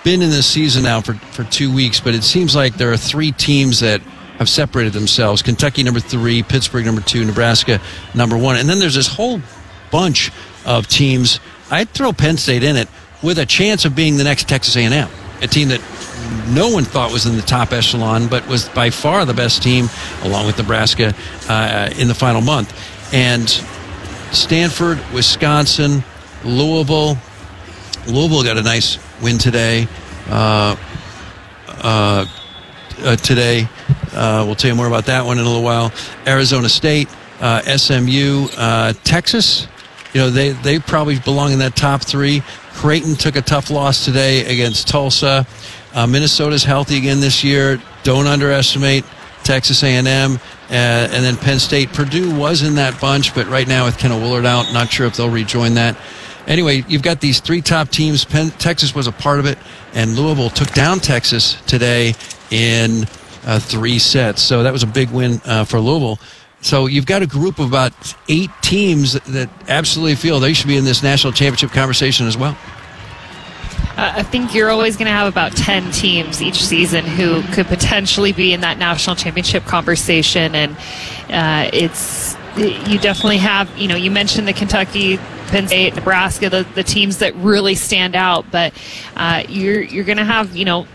been in this season now for 2 weeks, but it seems like there are 3 teams that have separated themselves. Kentucky number 3, Pittsburgh number 2, Nebraska number 1. And then there's this whole bunch of teams. I'd throw Penn State in it with a chance of being the next Texas A&M, a team that no one thought was in the top echelon, but was by far the best team, along with Nebraska, in the final month. And Stanford, Wisconsin, Louisville. Louisville got a nice win today. We'll tell you more about that one in a little while. Arizona State, SMU, Texas. They probably belong in that top 3. Creighton took a tough loss today against Tulsa. Minnesota's healthy again this year. Don't underestimate Texas A&M. And then Penn State. Purdue was in that bunch, but right now with Kendall Willard out, not sure if they'll rejoin that. Anyway, you've got these 3 top teams. Texas was a part of it, and Louisville took down Texas today in 3 sets. So that was a big win for Louisville. So you've got a group of about 8 teams that absolutely feel they should be in this national championship conversation as well. I think you're always going to have about 10 teams each season who could potentially be in that national championship conversation. And you definitely have, you mentioned the Kentucky, Penn State, Nebraska, the teams that really stand out. But you're going to have,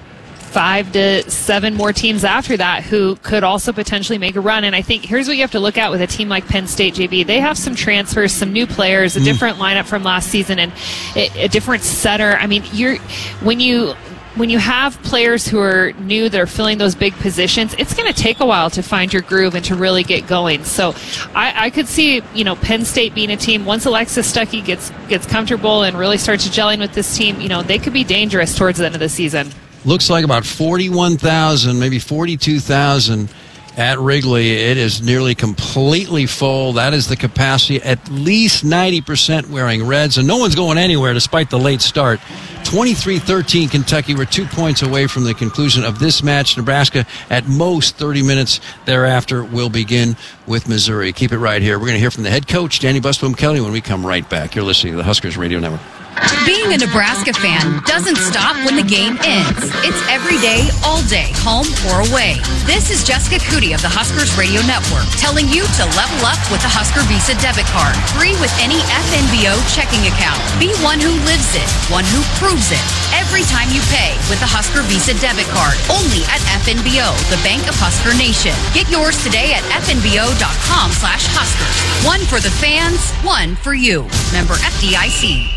5 to 7 more teams after that who could also potentially make a run. And I think here's what you have to look at with a team like Penn State, JB. They have some transfers, some new players, a different lineup from last season, and a different setter. I mean, when you have players who are new that are filling those big positions, it's going to take a while to find your groove and to really get going. So I could see, Penn State being a team, once Alexis Stuckey gets comfortable and really starts gelling with this team, they could be dangerous towards the end of the season. Looks like about 41,000, maybe 42,000 at Wrigley. It is nearly completely full. That is the capacity. At least 90% wearing reds, and no one's going anywhere despite the late start. 23-13 Kentucky. We're 2 points away from the conclusion of this match. Nebraska, at most 30 minutes thereafter, will begin with Missouri. Keep it right here. We're going to hear from the head coach, Danny Busboom Kelly, when we come right back. You're listening to the Huskers Radio Network. Being a Nebraska fan doesn't stop when the game ends. It's every day, all day, home or away. This is Jessica Cootie of the Huskers Radio Network telling you to level up with the Husker Visa debit card. Free with any FNBO checking account. Be one who lives it, one who proves it. Every time you pay with the Husker Visa debit card. Only at FNBO, the Bank of Husker Nation. Get yours today at fnbo.com/Huskers. One for the fans, one for you. Member FDIC.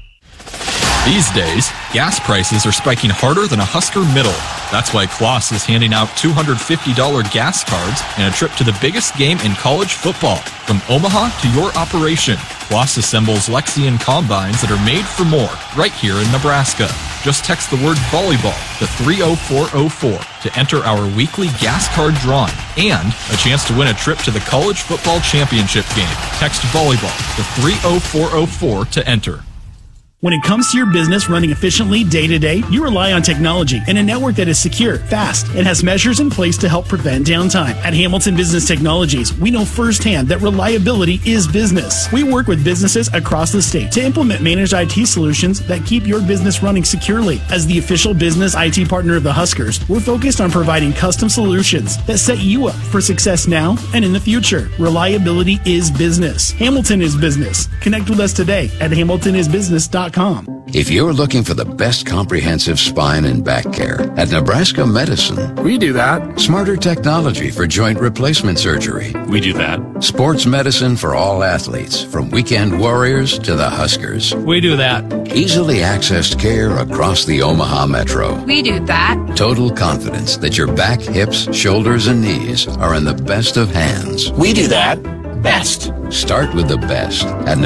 These days, gas prices are spiking harder than a Husker middle. That's why Kloss is handing out $250 gas cards and a trip to the biggest game in college football. From Omaha to your operation, Kloss assembles Lexion combines that are made for more right here in Nebraska. Just text the word volleyball to 30404 to enter our weekly gas card drawing and a chance to win a trip to the college football championship game. Text volleyball to 30404 to enter. When it comes to your business running efficiently day to day, you rely on technology and a network that is secure, fast, and has measures in place to help prevent downtime. At Hamilton Business Technologies, we know firsthand that reliability is business. We work with businesses across the state to implement managed IT solutions that keep your business running securely. As the official business IT partner of the Huskers, we're focused on providing custom solutions that set you up for success now and in the future. Reliability is business. Hamilton is business. Connect with us today at hamiltonisbusiness.com. If you're looking for the best comprehensive spine and back care, at Nebraska Medicine, we do that. Smarter technology for joint replacement surgery, we do that. Sports medicine for all athletes, from weekend warriors to the Huskers, we do that. Easily accessed care across the Omaha Metro, we do that. Total confidence that your back, hips, shoulders, and knees are in the best of hands, we do that. Best. Start with the best at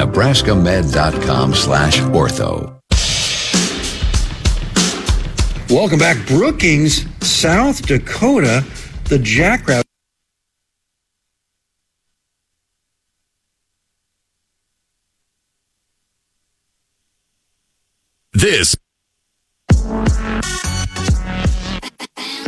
nebraskamed.com/ortho. Welcome back. Brookings, South Dakota, the Jackrabbit. This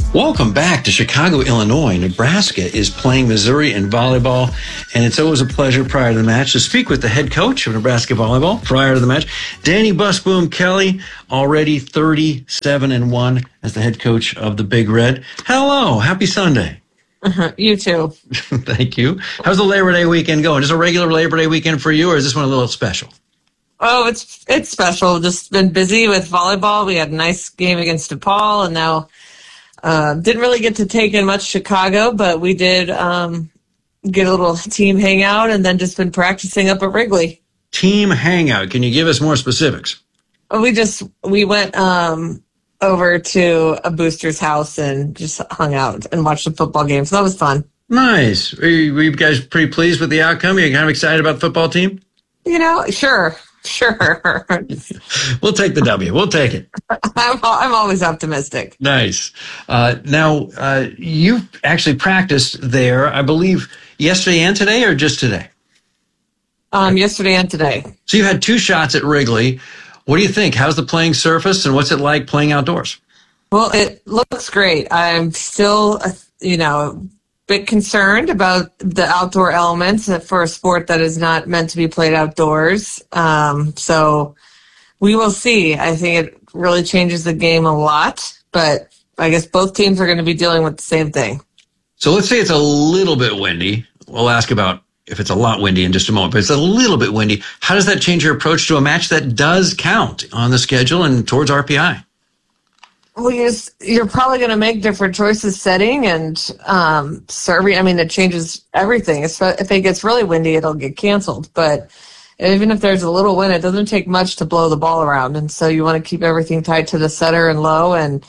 Welcome back to Chicago, Illinois. Nebraska is playing Missouri in volleyball, and it's always a pleasure prior to the match to speak with the head coach of Nebraska volleyball prior to the match, Danny Busboom Kelly, already 37-1 as the head coach of the Big Red. Hello, happy Sunday. You too. Thank you. How's the Labor Day weekend going? Is it a regular Labor Day weekend for you, or is this one a little special? Oh, it's special. Just been busy with volleyball. We had a nice game against DePaul, and now didn't really get to take in much Chicago, but we did get a little team hangout, and then just been practicing up at Wrigley. Team hangout. Can you give us more specifics? We went over to a booster's house and just hung out and watched the football game. So that was fun. Nice. Were you guys pretty pleased with the outcome? Are you kind of excited about the football team? Sure. We'll take the W. We'll take it. I'm always optimistic. Nice. Now, you actually practiced there, I believe, yesterday and today, or just today? Yesterday and today. So you had 2 shots at Wrigley. What do you think? How's the playing surface, and what's it like playing outdoors? Well, it looks great. I'm still, a bit concerned about the outdoor elements for a sport that is not meant to be played outdoors. So we will see. I think it really changes the game a lot, but I guess both teams are going to be dealing with the same thing. So let's say it's a little bit windy. We'll ask about if it's a lot windy in just a moment, but it's a little bit windy. How does that change your approach to a match that does count on the schedule and towards RPI? Well, you're probably going to make different choices setting and serving. I mean, it changes everything. If it gets really windy, it'll get canceled. But even if there's a little wind, it doesn't take much to blow the ball around. And so you want to keep everything tight to the setter and low. And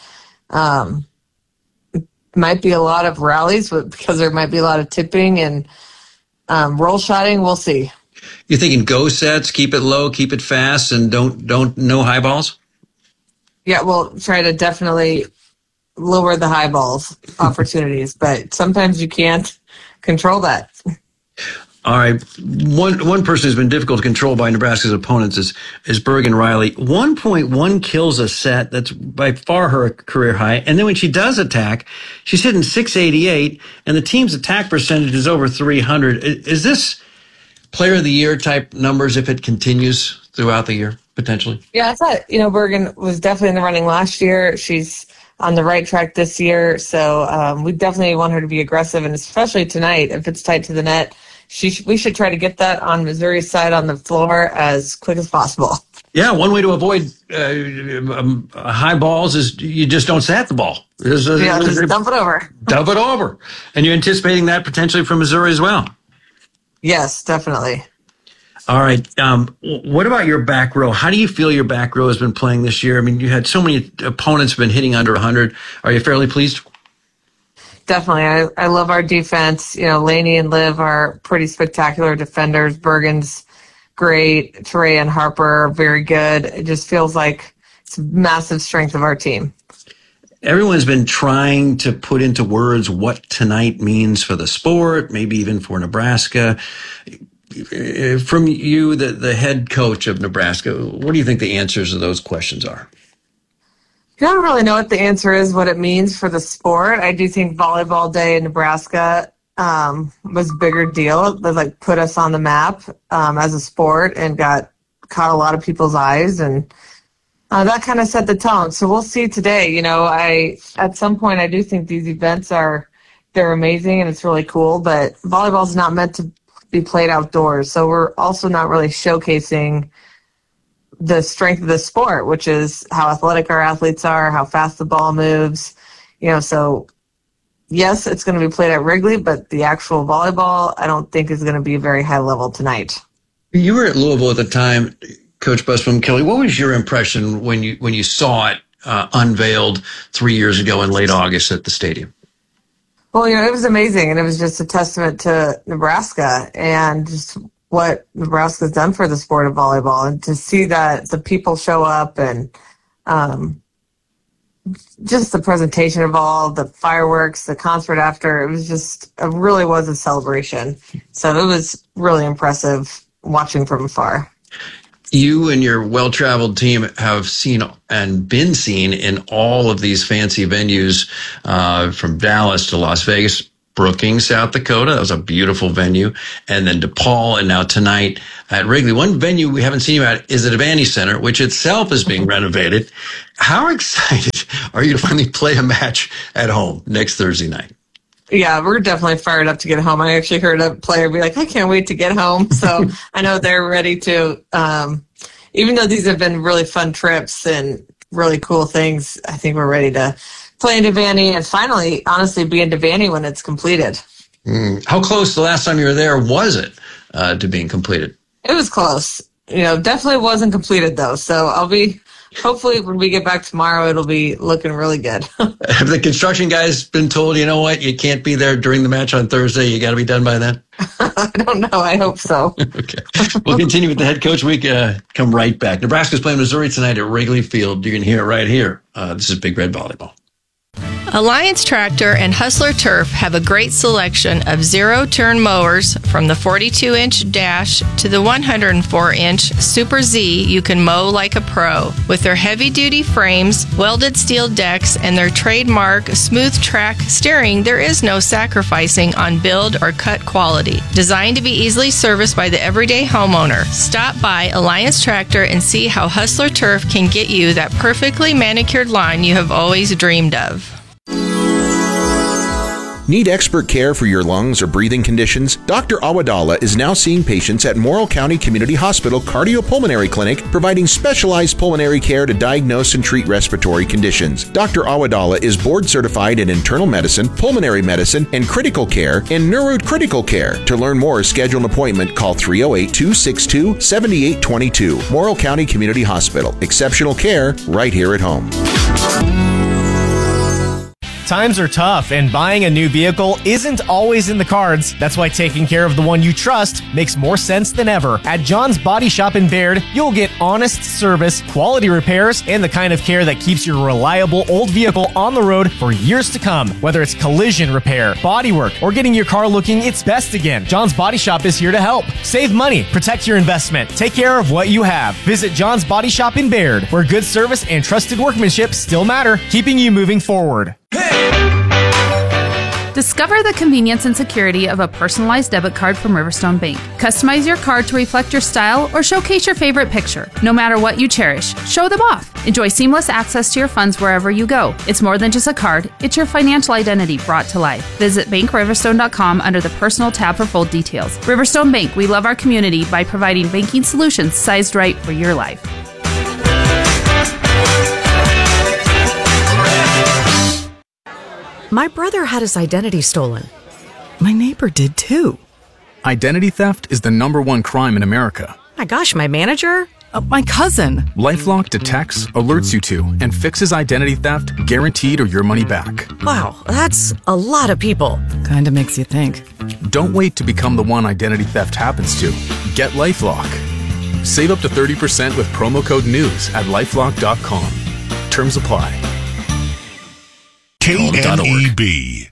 it might be a lot of rallies because there might be a lot of tipping and roll shotting. We'll see. You're thinking go sets, keep it low, keep it fast, and don't no high balls? Yeah, we'll try to definitely lower the high balls opportunities, but sometimes you can't control that. All right. One person who's been difficult to control by Nebraska's opponents is Bergen Riley. 1.1 kills a set. That's by far her career high. And then when she does attack, she's hitting .688, and the team's attack percentage is over 300. Is this player of the year type numbers if it continues throughout the year, potentially? Yeah, I thought, Bergen was definitely in the running last year. She's on the right track this year. So we definitely want her to be aggressive, and especially tonight, if it's tight to the net, we should try to get that on Missouri's side on the floor as quick as possible. Yeah, one way to avoid high balls is you just don't set the ball. Just dump it over. Dump it over. And you're anticipating that potentially from Missouri as well? Yes, definitely. All right. What about your back row? How do you feel your back row has been playing this year? I mean, you had so many opponents have been hitting under 100. Are you fairly pleased? Definitely. I love our defense. Laney and Liv are pretty spectacular defenders. Bergen's great. Trey and Harper are very good. It just feels like it's a massive strength of our team. Everyone's been trying to put into words what tonight means for the sport, maybe even for Nebraska. From you, the head coach of Nebraska, what do you think the answers to those questions are? I don't really know what the answer is, what it means for the sport. I do think Volleyball Day in Nebraska was a bigger deal. It put us on the map as a sport and caught a lot of people's eyes, and that kind of set the tone. So we'll see today. At some point, I do think these events they're amazing and it's really cool, but volleyball is not meant to be played outdoors. So we're also not really showcasing the strength of the sport, which is how athletic our athletes are, how fast the ball moves. So yes, it's going to be played at Wrigley, but the actual volleyball, I don't think is going to be very high level tonight. You were at Louisville at the time, Coach Busboom Kelly. What was your impression when you saw it unveiled 3 years ago in late August at the stadium? Well, it was amazing, and it was just a testament to Nebraska and just what Nebraska's done for the sport of volleyball, and to see that the people show up and just the presentation of all the fireworks, the concert after, it really was a celebration. So it was really impressive watching from afar. You and your well-traveled team have seen and been seen in all of these fancy venues, from Dallas to Las Vegas, Brookings, South Dakota. That was a beautiful venue. And then DePaul, and now tonight at Wrigley. One venue we haven't seen you at is the Devaney Center, which itself is being renovated. How excited are you to finally play a match at home next Thursday night? Yeah, we're definitely fired up to get home. I actually heard a player be like, I can't wait to get home. So I know they're ready to, even though these have been really fun trips and really cool things, I think we're ready to play in Devaney and finally, honestly, be in Devaney when it's completed. How close the last time you were there was it to being completed? It was close. Definitely wasn't completed though. So hopefully when we get back tomorrow, it'll be looking really good. Have the construction guys been told, you know what, you can't be there during the match on Thursday, you got to be done by then? I don't know. I hope so. Okay. We'll continue with the head coach. We come right back. Nebraska's playing Missouri tonight at Wrigley Field. You can hear it right here. This is Big Red Volleyball. Alliance Tractor and Hustler Turf have a great selection of zero-turn mowers from the 42-inch Dash to the 104-inch Super Z you can mow like a pro. With their heavy-duty frames, welded steel decks, and their trademark smooth track steering, there is no sacrificing on build or cut quality. Designed to be easily serviced by the everyday homeowner. Stop by Alliance Tractor and see how Hustler Turf can get you that perfectly manicured lawn you have always dreamed of. Need expert care for your lungs or breathing conditions? Dr. Awadallah is now seeing patients at Morrill County Community Hospital Cardiopulmonary Clinic, providing specialized pulmonary care to diagnose and treat respiratory conditions. Dr. Awadallah is board certified in internal medicine, pulmonary medicine, and critical care, and neurocritical care. To learn more, schedule an appointment. Call 308-262-7822. Morrill County Community Hospital. Exceptional care right here at home. Times are tough, and buying a new vehicle isn't always in the cards. That's why taking care of the one you trust makes more sense than ever. At John's Body Shop in Baird, you'll get honest service, quality repairs, and the kind of care that keeps your reliable old vehicle on the road for years to come. Whether it's collision repair, bodywork, or getting your car looking its best again, John's Body Shop is here to help. Save money, protect your investment, take care of what you have. Visit John's Body Shop in Baird, where good service and trusted workmanship still matter, keeping you moving forward. Discover the convenience and security of a personalized debit card from Riverstone Bank. Customize your card to reflect your style or showcase your favorite picture. No matter what you cherish, show them off. Enjoy seamless access to your funds wherever you go. It's more than just a card, it's your financial identity brought to life. Visit BankRiverstone.com under the Personal tab for full details. Riverstone Bank, we love our community by providing banking solutions sized right for your life. My brother had his identity stolen. My neighbor did too. Identity theft is the #1 crime in America. My gosh, my manager? My cousin. LifeLock detects, alerts you to, and fixes identity theft, guaranteed or your money back. Wow, that's a lot of people. Kinda makes you think. Don't wait to become the one identity theft happens to. Get LifeLock. Save up to 30% with promo code NEWS at LifeLock.com. Terms apply. KNEB.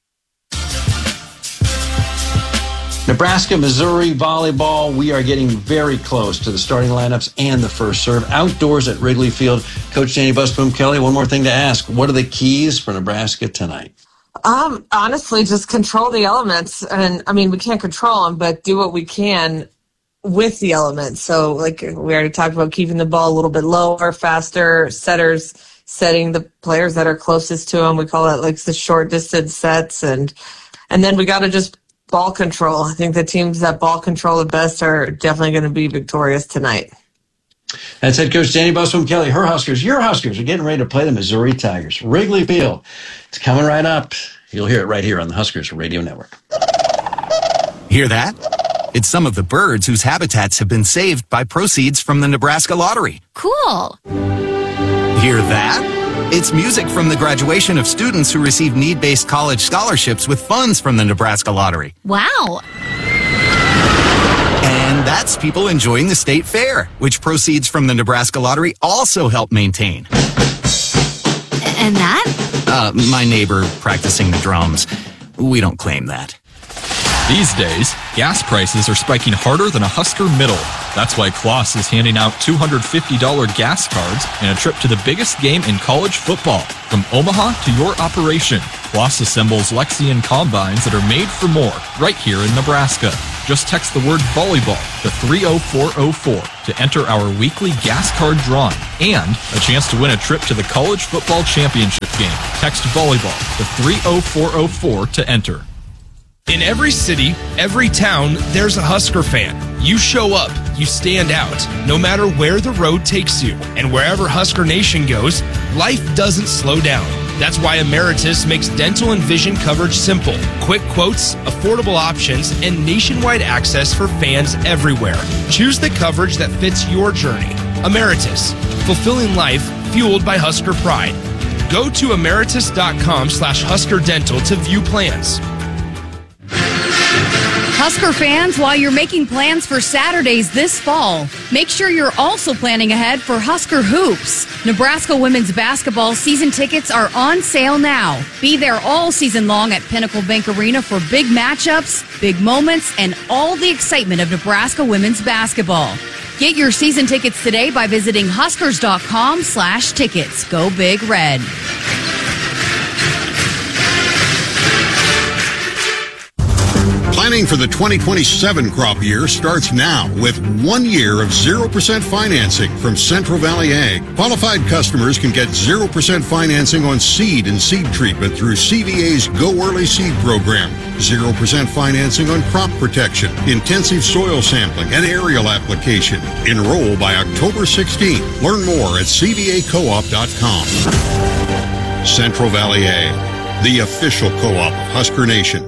Nebraska, Missouri volleyball. We are getting very close to the starting lineups and the first serve outdoors at Wrigley Field. Coach Danny Busboom Kelly, one more thing to ask. What are the keys for Nebraska tonight? Honestly, just control the elements. And I mean, we can't control them, but do what we can with the elements. So like we already talked about, keeping the ball a little bit lower, faster, setters, setting the players that are closest to them. We call it like the short distance sets. And then we got to just ball control. I think the teams that ball control the best are definitely going to be victorious tonight. That's head coach Danny Busboom Kelly. Her Huskers, your Huskers are getting ready to play the Missouri Tigers. Wrigley Field. It's coming right up. You'll hear it right here on the Huskers Radio Network. Hear that? It's some of the birds whose habitats have been saved by proceeds from the Nebraska Lottery. Cool. Hear that? It's music from the graduation of students who receive need-based college scholarships with funds from the Nebraska Lottery. Wow. And that's people enjoying the state fair, which proceeds from the Nebraska Lottery also help maintain. And that? My neighbor practicing the drums. We don't claim that. These days, gas prices are spiking harder than a Husker middle. That's why Kloss is handing out $250 gas cards and a trip to the biggest game in college football. From Omaha to your operation, Kloss assembles Lexion combines that are made for more right here in Nebraska. Just text the word volleyball to 30404 to enter our weekly gas card drawing and a chance to win a trip to the college football championship game. Text volleyball to 30404 to enter. In every city, every town, there's a Husker fan. You show up, you stand out, no matter where the road takes you. And wherever Husker Nation goes, life doesn't slow down. That's why Emeritus makes dental and vision coverage simple. Quick quotes, affordable options, and nationwide access for fans everywhere. Choose the coverage that fits your journey. Emeritus, fulfilling life fueled by Husker pride. Go to emeritus.com/Husker Dental to view plans. Husker fans, while you're making plans for Saturdays this fall, make sure you're also planning ahead for Husker Hoops. Nebraska women's basketball season tickets are on sale now. Be there all season long at Pinnacle Bank Arena for big matchups, big moments, and all the excitement of Nebraska women's basketball. Get your season tickets today by visiting huskers.com/tickets. Go Big Red. Planning for the 2027 crop year starts now with 1 year of 0% financing from Central Valley Ag. Qualified customers can get 0% financing on seed and seed treatment through CVA's Go Early Seed program. 0% financing on crop protection, intensive soil sampling, and aerial application. Enroll by October 16th. Learn more at cvacoop.com. Central Valley Ag, the official co-op of Husker Nation.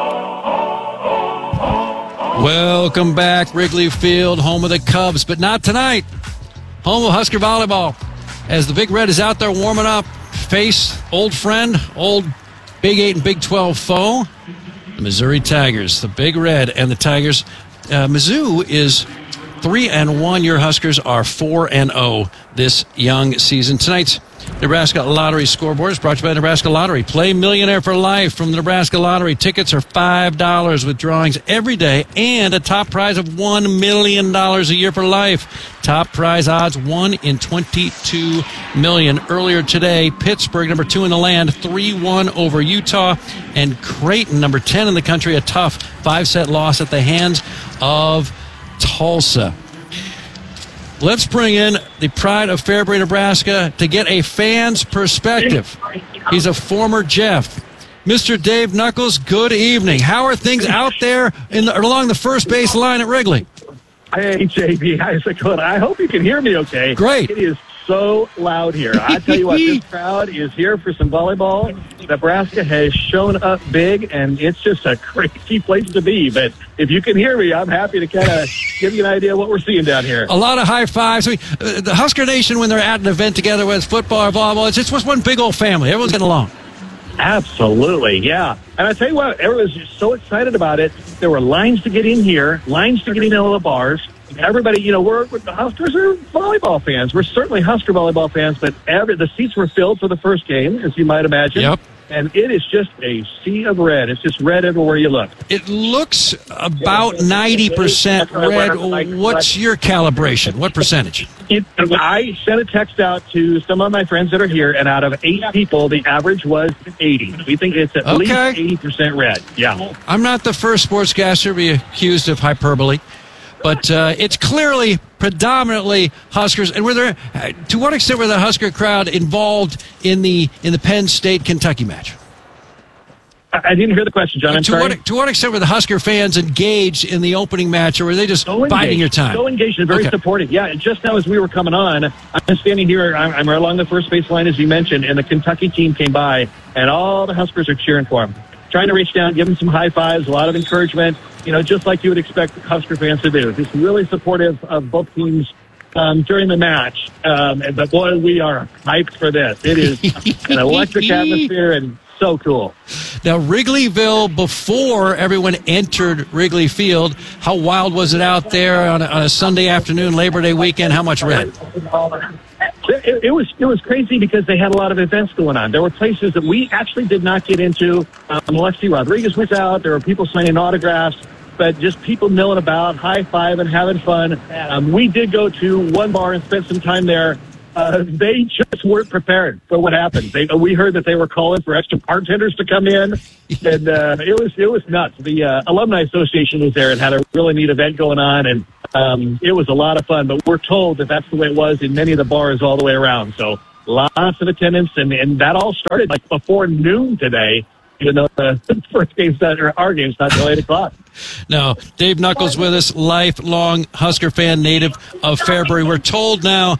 Welcome back, Wrigley Field, home of the Cubs, but not tonight. Home of Husker volleyball. As the Big Red is out there warming up, face old friend, old Big 8 and Big 12 foe, the Missouri Tigers. The Big Red and the Tigers. Mizzou is 3-1. Your Huskers are 4-0 this young season. Tonight's Nebraska Lottery scoreboard is brought to you by Nebraska Lottery. Play Millionaire for Life from the Nebraska Lottery. Tickets are $5 with drawings every day and a top prize of $1 million a year for life. Top prize odds 1 in 22 million. Earlier today, Pittsburgh, number 2 in the land, 3-1 over Utah. And Creighton, number 10 in the country, a tough 5-set loss at the hands of Tulsa. Let's bring in the pride of Fairbury, Nebraska, to get a fan's perspective. He's a former Jeff. Mr. Dave Knuckles, good evening. How are things out there along the first base line at Wrigley? Hey, JB, how's it going? I hope you can hear me okay. Great. It is so loud here. I tell you what, this crowd is here for some volleyball. Nebraska has shown up big, and it's just a crazy place to be. But if you can hear me, I'm happy to kind of give you an idea of what we're seeing down here. A lot of high fives. The Husker Nation, when they're at an event together, whether it's football or volleyball, it's just one big old family. Everyone's getting along. Absolutely, yeah. And I tell you what, everyone's just so excited about it. There were lines to get in here, lines to get in all the bars. Everybody, the Huskers are volleyball fans. We're certainly Husker volleyball fans, but the seats were filled for the first game, as you might imagine. Yep. And it is just a sea of red. It's just red everywhere you look. It looks about 90% red. What's your calibration? What percentage? I sent a text out to some of my friends that are here, and out of 8 people, the average was 80. We think it's at least 80% red. Yeah. I'm not the first sportscaster to be accused of hyperbole. But it's clearly predominantly Huskers. And to what extent were the Husker crowd involved in the Penn State-Kentucky match? I didn't hear the question, John. I'm sorry. To what extent were the Husker fans engaged in the opening match, or were they just biding your time? So engaged and very supportive. Yeah, and just now as we were coming on, I'm standing here. I'm right along the first base line, as you mentioned, and the Kentucky team came by, and all the Huskers are cheering for them. Trying to reach down, give them some high fives, a lot of encouragement, just like you would expect Husker fans to do. Just really supportive of both teams during the match. But boy, we are hyped for this. It is an electric atmosphere and so cool. Now, Wrigleyville, before everyone entered Wrigley Field, how wild was it out there on a Sunday afternoon, Labor Day weekend? How much red? It was crazy because they had a lot of events going on. There were places that we actually did not get into. Alexi Rodriguez was out. There were people signing autographs. but just people milling about, high-fiving, having fun. We did go to one bar and spent some time there. They just weren't prepared for what happened. We heard that they were calling for extra bartenders to come in, and it was nuts. The Alumni Association was there and had a really neat event going on, and it was a lot of fun. But we're told that that's the way it was in many of the bars all the way around. So lots of attendance, and that all started like before noon today. Even though the first game's not, or our game's not till 8 o'clock. Now, Dave Knuckles with us, lifelong Husker fan, native of Fairbury. We're told now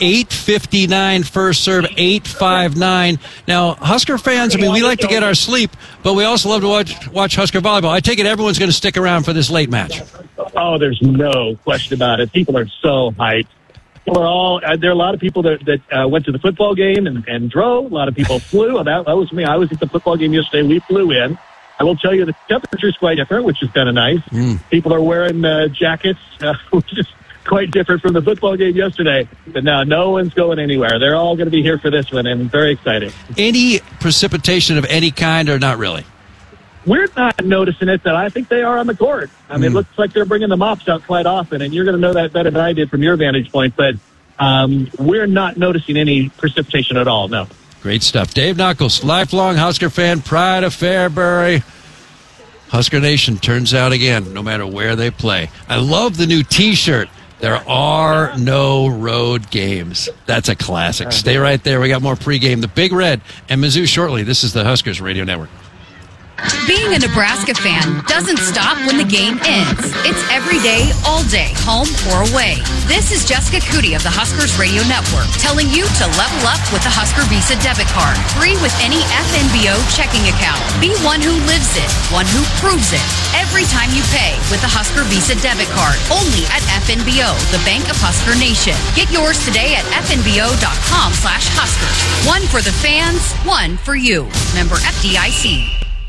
8:59 first serve, 8:59. Now, Husker fans, I mean, we like to get our sleep, but we also love to watch Husker volleyball. I take it everyone's going to stick around for this late match. Oh, there's no question about it. People are so hyped. There are a lot of people that went to the football game and drove. A lot of people flew. That was me. I was at the football game yesterday. We flew in. I will tell you the temperature is quite different, which is kind of nice. People are wearing jackets, which is quite different from the football game yesterday. But now no one's going anywhere. They're all going to be here for this one, and I'm very excited. Any precipitation of any kind or not really? We're not noticing it, that I think they are on the court. I mean, it looks like they're bringing the mops out quite often, and you're going to know that better than I did from your vantage point. But we're not noticing any precipitation at all, no. Great stuff. Dave Knuckles, lifelong Husker fan, pride of Fairbury. Husker Nation turns out again, no matter where they play. I love the new T-shirt. There are no road games. That's a classic. Stay right there. We got more pregame. The Big Red and Mizzou shortly. This is the Huskers Radio Network. Being a Nebraska fan doesn't stop when the game ends. It's every day, all day, home or away. This is Jessica Cootie of the Huskers Radio Network telling you to level up with the Husker Visa debit card. Free with any FNBO checking account. Be one who lives it, one who proves it. Every time you pay with the Husker Visa debit card. Only at FNBO, the Bank of Husker Nation. Get yours today at fnbo.com/Huskers. One for the fans, one for you. Member FDIC.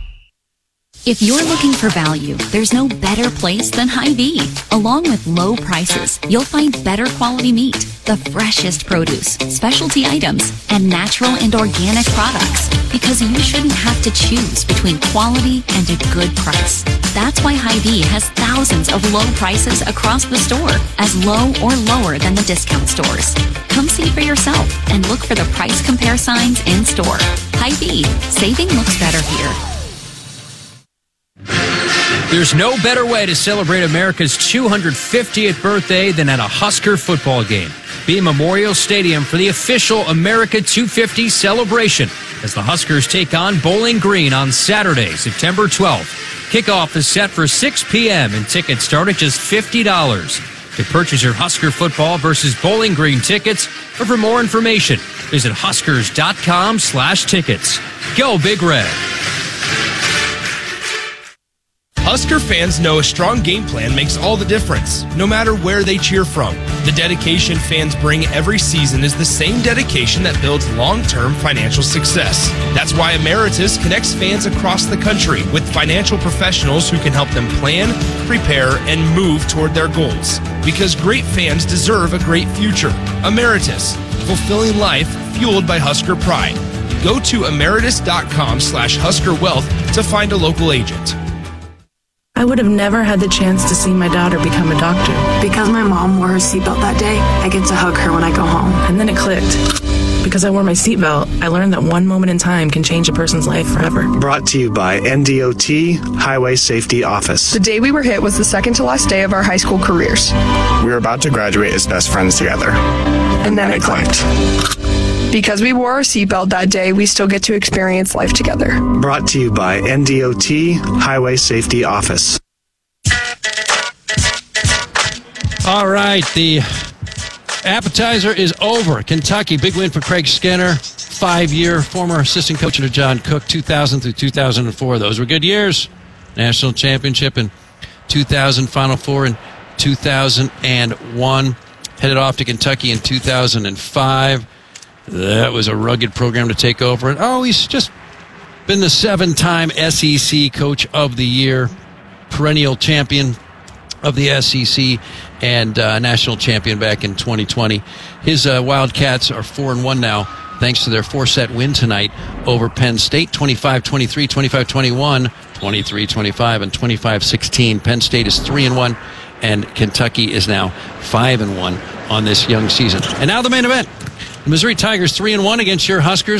If you're looking for value, there's no better place than Hy-Vee. Along with low prices, you'll find better quality meat, the freshest produce, specialty items, and natural and organic products. Because you shouldn't have to choose between quality and a good price. That's why Hy-Vee has thousands of low prices across the store, as low or lower than the discount stores. Come see for yourself and look for the price compare signs in store. Hy-Vee, saving looks better here. There's no better way to celebrate America's 250th birthday than at a Husker football game. Be Memorial Stadium for the official America 250 celebration as the Huskers take on Bowling Green on Saturday, September 12th. Kickoff is set for 6 p.m. and tickets start at just $50. To purchase your Husker football versus Bowling Green tickets, or for more information, visit huskers.com/tickets. Go Big Red. Husker fans know a strong game plan makes all the difference, no matter where they cheer from. The dedication fans bring every season is the same dedication that builds long-term financial success. That's why Emeritus connects fans across the country with financial professionals who can help them plan, prepare, and move toward their goals. Because great fans deserve a great future. Emeritus, fulfilling life fueled by Husker pride. Go to emeritus.com/HuskerWealth to find a local agent. I would have never had the chance to see my daughter become a doctor. Because my mom wore her seatbelt that day, I get to hug her when I go home. And then it clicked. Because I wore my seatbelt, I learned that one moment in time can change a person's life forever. Brought to you by NDOT Highway Safety Office. The day we were hit was the second to last day of our high school careers. We were about to graduate as best friends together. And then it clicked. Because we wore our seatbelt that day, we still get to experience life together. Brought to you by NDOT Highway Safety Office. All right, the appetizer is over. Kentucky, big win for Craig Skinner, 5-year former assistant coach under John Cook, 2000 through 2004. Those were good years. National championship in 2000, Final Four in 2001. Headed off to Kentucky in 2005. That was a rugged program to take over. And he's just been the 7-time SEC Coach of the Year, perennial champion of the SEC, and national champion back in 2020. His Wildcats are 4-1 now, thanks to their 4-set win tonight over Penn State, 25-23, 25-21, 23-25 and 25-16. Penn State is 3-1, and Kentucky is now 5-1 on this young season. And now the main event. The Missouri Tigers 3-1 against your Huskers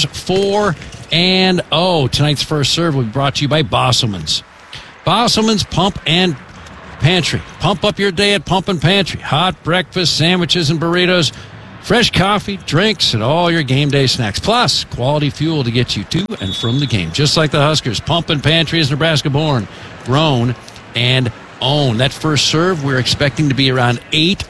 4-0. Tonight's first serve will be brought to you by Bosselman's. Bosselman's Pump and Pantry. Pump up your day at Pump and Pantry. Hot breakfast, sandwiches, and burritos. Fresh coffee, drinks, and all your game day snacks. Plus, quality fuel to get you to and from the game. Just like the Huskers, Pump and Pantry is Nebraska born, grown, and owned. That first serve, we're expecting to be around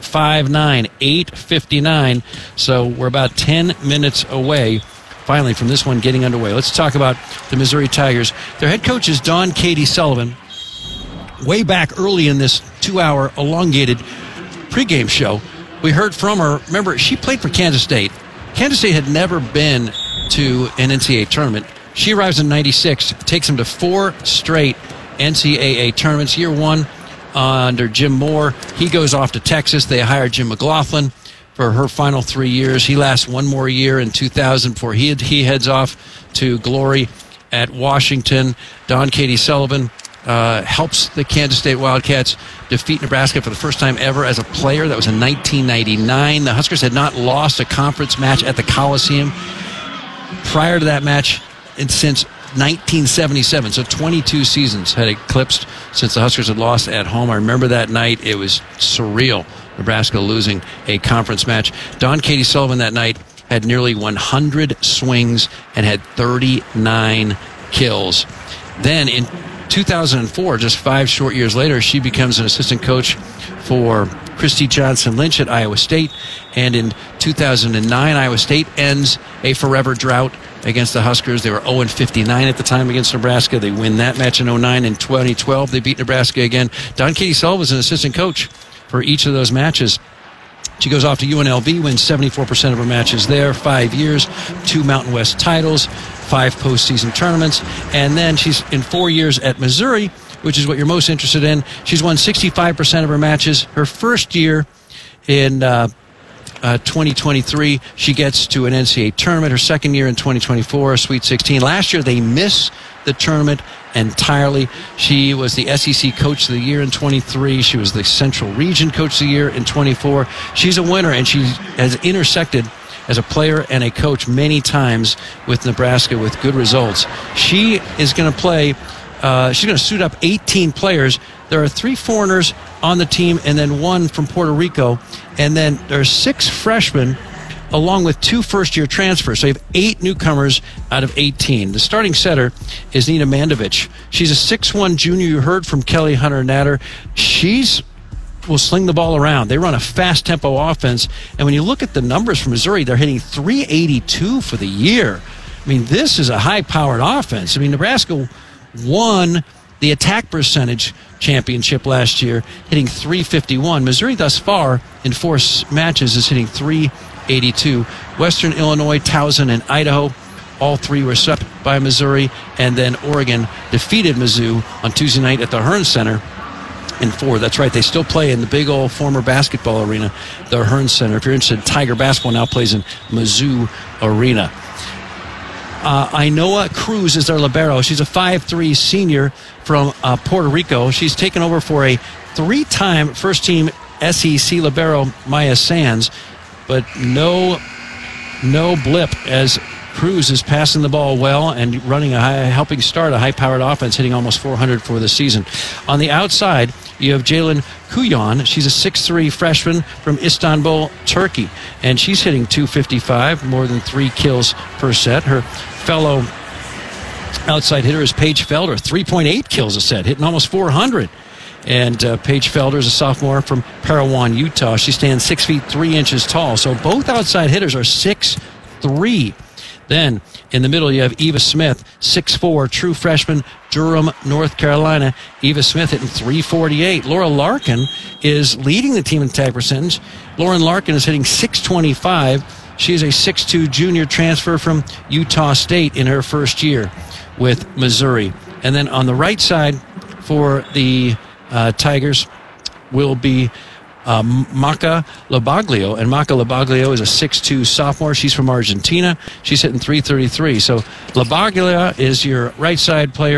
8:59, 8:59. So we're about 10 minutes away, finally, from this one getting underway. Let's talk about the Missouri Tigers. Their head coach is Dawn Katie Sullivan. Way back early in this 2-hour elongated pregame show, we heard from her. Remember, she played for Kansas State. Kansas State had never been to an NCAA tournament. She arrives in 96, takes them to 4 straight NCAA tournaments. Year 1 under Jim Moore. He goes off to Texas. They hire Jim McLaughlin for her final 3 years. He lasts one more year in 2000 before he heads off to glory at Washington. Dawn Katie Sullivan helps the Kansas State Wildcats defeat Nebraska for the first time ever as a player. That was in 1999. The Huskers had not lost a conference match at the Coliseum prior to that match since 1977. So 22 seasons had eclipsed since the Huskers had lost at home. I remember that night. It was surreal, Nebraska losing a conference match. Dawn Katie Sullivan that night had nearly 100 swings and had 39 kills. Then in 2004, just 5 short years later, she becomes an assistant coach for Christy Johnson Lynch at Iowa State. And in 2009, Iowa State ends a forever drought against the Huskers. They were 0-59 at the time against Nebraska. They win that match in 2009. In 2012, they beat Nebraska again. Dawn Katie Sullivan was an assistant coach for each of those matches. She goes off to UNLV, wins 74% of her matches there, 5 years, 2 Mountain West titles, 5 postseason tournaments, and then she's in 4 years at Missouri, which is what you're most interested in. She's won 65% of her matches. Her first year in 2023, she gets to an NCAA tournament. Her second year in 2024, a Sweet 16. Last year, they miss the tournament entirely. She was the SEC Coach of the Year in 23. She was the Central Region Coach of the Year in 24. She's a winner, and she has intersected as a player and a coach many times with Nebraska with good results. She is going to play, she's going to suit up 18 players. There are 3 foreigners on the team and then 1 from Puerto Rico. And then there are 6 freshmen along with 2 first-year transfers. So you have 8 newcomers out of 18. The starting setter is Nina Mandovich. She's a 6'1 junior. You heard from Kelly Hunter-Natter. She's will sling the ball around. They run a fast tempo offense. And when you look at the numbers from Missouri, they're hitting .382 for the year. I mean, this is a high-powered offense. I mean, Nebraska won the attack percentage championship last year, hitting .351. Missouri thus far in 4 matches is hitting .382. Western Illinois, Towson, and Idaho, all 3 were swept by Missouri. And then Oregon defeated Mizzou on Tuesday night at the Hearn Center in 4. That's right. They still play in the big old former basketball arena, the Hearn Center. If you're interested, Tiger basketball now plays in Mizzou Arena. Ainoa Cruz is their libero. She's a 5'3 senior from Puerto Rico. She's taken over for a 3-time first-team SEC libero, Maya Sands, but no blip as Cruz is passing the ball well and running helping start a high-powered offense, hitting almost 400 for the season. On the outside, you have Jalen Kuyan. She's a 6'3 freshman from Istanbul, Turkey, and she's hitting .255, more than 3 kills per set. Her fellow outside hitter is Paige Felder, 3.8 kills a set, hitting almost 400. And Paige Felder is a sophomore from Parowan, Utah. She stands 6 feet 3 inches tall. So both outside hitters are 6'3". Then in the middle you have Eva Smith, 6'4", true freshman, Durham, North Carolina. Eva Smith hitting .348. Laura Larkin is leading the team in attack percentage. Lauren Larkin is hitting .625. She is a 6'2 junior transfer from Utah State in her first year with Missouri. And then on the right side for the Tigers will be Maca Labaglio, and Maca Labaglio is a 6'2 sophomore. She's from Argentina. She's hitting .333. So Labaglio is your right side player,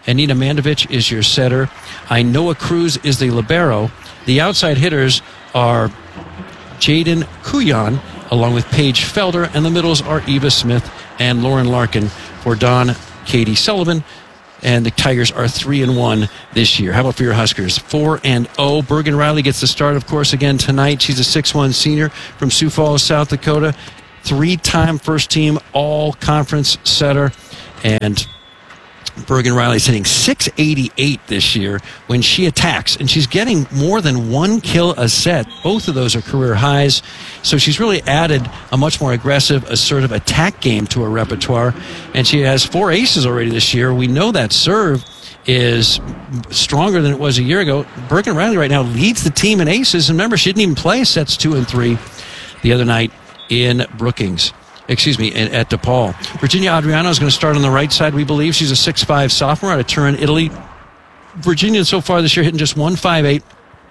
Anita Mandovich is your setter. Inoa Cruz is the libero. The outside hitters are Jaden Kuyan, along with Paige Felder, and the middles are Eva Smith and Lauren Larkin for Don Katie Sullivan. And the Tigers are 3-1 this year. How about for your Huskers? 4-0. Bergen Riley gets the start, of course, again tonight. She's a 6'1 senior from Sioux Falls, South Dakota. 3-time first-team all-conference setter. And Bergen Riley's hitting .688 this year when she attacks, and she's getting more than 1 kill a set. Both of those are career highs. So she's really added a much more aggressive, assertive attack game to her repertoire, and she has 4 aces already this year. We know that serve is stronger than it was a year ago. Bergen Riley right now leads the team in aces, and remember, she didn't even play sets 2 and 3 the other night in Brookings. At DePaul. Virginia Adriano is going to start on the right side, we believe. She's a 6'5 sophomore out of Turin, Italy. Virginia so far this year hitting just 158.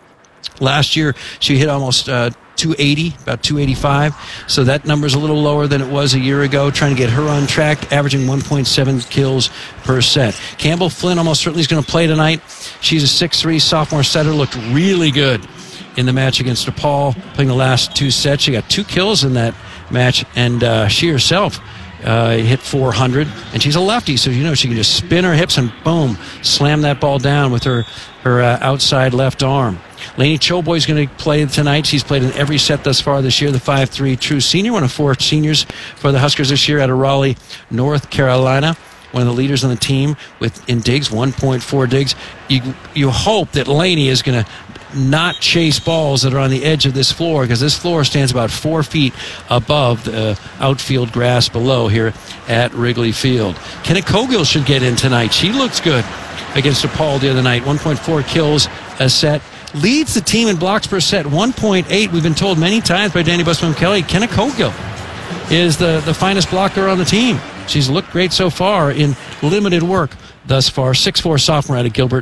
Last year, she hit almost 280, about 285. So that number's a little lower than it was a year ago. Trying to get her on track, averaging 1.7 kills per set. Campbell Flynn almost certainly is going to play tonight. She's a 6'3 sophomore setter. Looked really good in the match against DePaul, playing the last 2 sets. She got 2 kills in that match, and she herself hit 400, and she's a lefty, so she can just spin her hips and boom, slam that ball down with her outside left arm. Lainey Choboy is going to play tonight. She's played in every set thus far this year. The 5'3 true senior, one of 4 seniors for the Huskers this year out of Raleigh, North Carolina. One of the leaders on the team in digs, 1.4 digs. You hope that Lainey is going to not chase balls that are on the edge of this floor, because this floor stands about 4 feet above the outfield grass below here at Wrigley Field. Kenna Cogill should get in tonight. She looks good against DePaul the other night. 1.4 kills a set. Leads the team in blocks per set, 1.8. We've been told many times by Danny Busman-Kelly, Kenna Cogill is the finest blocker on the team. She's looked great so far in limited work thus far. 6'4 sophomore out of Gilbert,